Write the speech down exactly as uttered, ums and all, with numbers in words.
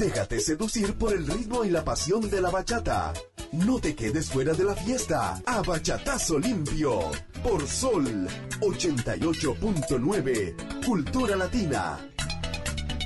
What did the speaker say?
Déjate seducir por el ritmo y la pasión de la bachata. No te quedes fuera de la fiesta. A bachatazo limpio. Por Sol ochenta y ocho punto nueve. Cultura Latina.